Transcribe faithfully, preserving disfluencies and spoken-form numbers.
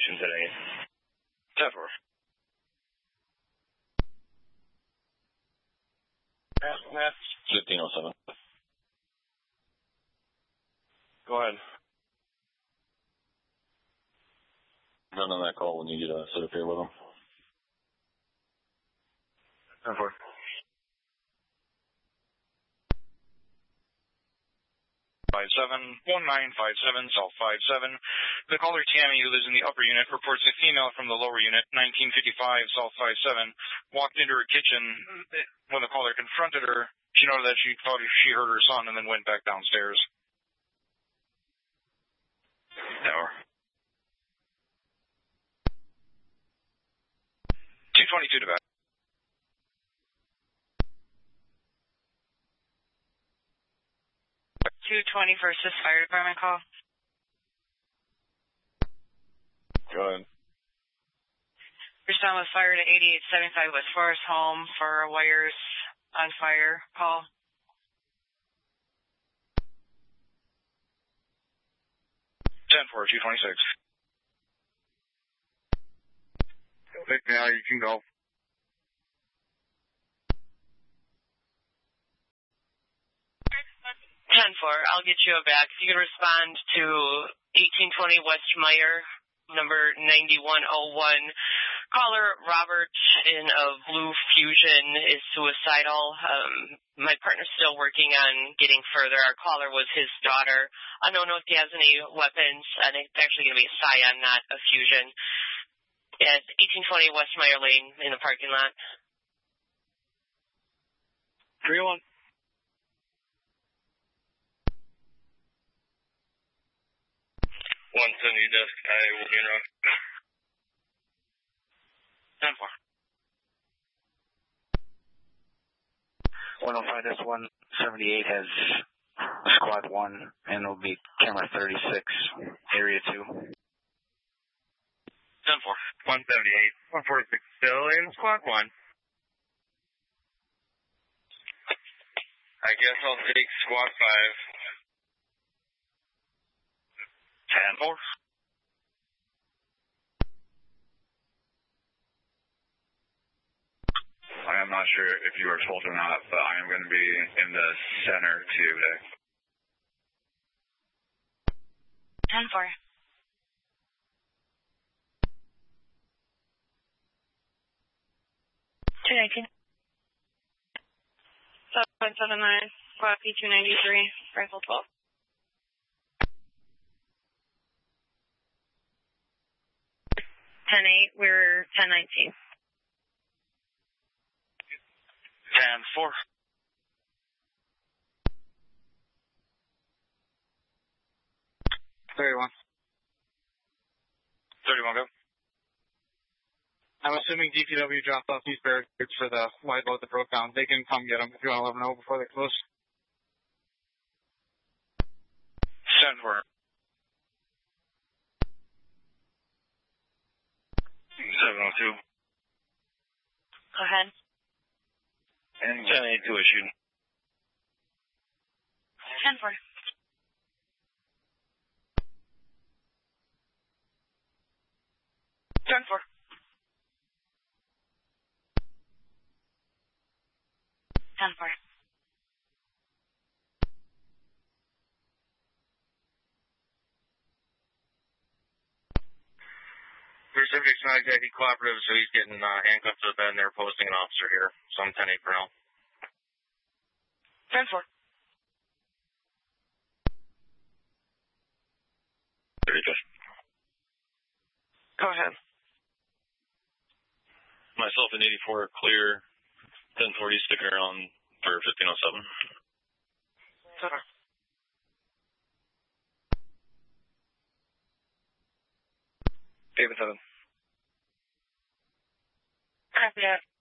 Station ten eight. ten four. fifteen oh seven. Go ahead. Run on that call when you get uh, set up here with them. ten four. Five seven one nine five seven South five seven. The caller Tammy, who lives in the upper unit, reports a female from the lower unit, nineteen fifty-five South five seven, walked into her kitchen. When the caller confronted her, she noted that she thought she heard her son and then went back downstairs. Tower. two twenty-two to back. two twenty versus Fire Department call. Go ahead. Respond with fire to eighty-eight seventy-five West Forest Home for wires on fire call. ten four, two twenty-six. Okay, now you can go. ten four, I'll get you back. If you can respond to eighteen twenty West Meyer, number ninety-one oh one. Caller Robert in a Blue Fusion is suicidal. Um, my partner's still working on getting further. Our caller was his daughter. I don't know if he has any weapons, and it's actually going to be a Scion, not a Fusion. At eighteen twenty West Meyer Lane in the parking lot. three oh one. one seventy desk, I will be in route. ten four. one oh five dash one seventy-eight has squad one and will be camera thirty-six, area two. ten four. one seventy-eight, one forty-six, still in squad one. I guess I'll take squad five. ten four. I am not sure if you are told or not, but I am going to be in the center today. ten four. two nineteen. seven seven nine, squad P two ninety-three, rifle twelve. ten eight, we're ten nineteen. ten four. thirty-one. thirty-one, go. I'm assuming D P W dropped off these barricades for the wide load that broke down. They can come get them if you want to let them know before they close. ten four. seven oh two. Go ahead. And ten eight two issue. ten four. ten four. ten four. Your subject's not exactly cooperative, so he's getting uh, handcuffed to the bed, and they're posting an officer here. So I'm ten eight for now. ten four. Very good. Go ahead. Myself and eighty-four clear. ten forty sticking around for fifteen oh seven. ten four. David seven. Copy that.